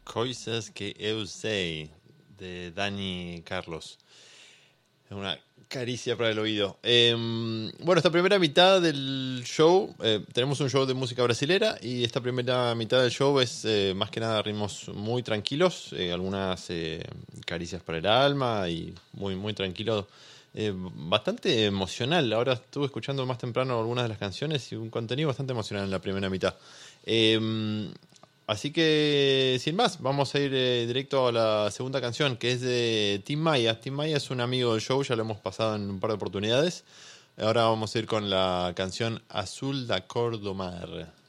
Coisas que eu sei, de Dani Carlos. Es una caricia para el oído. Bueno, esta primera mitad del show, tenemos un show de música brasilera y esta primera mitad del show es más que nada ritmos muy tranquilos, algunas caricias para el alma y muy, muy tranquilo. Bastante emocional. Ahora estuve escuchando más temprano algunas de las canciones y un contenido bastante emocional en la primera mitad. Así que, sin más, vamos a ir directo a la segunda canción, que es de Tim Maya. Tim Maya es un amigo del show, ya lo hemos pasado en un par de oportunidades. Ahora vamos a ir con la canción Azul da Cor do Mar.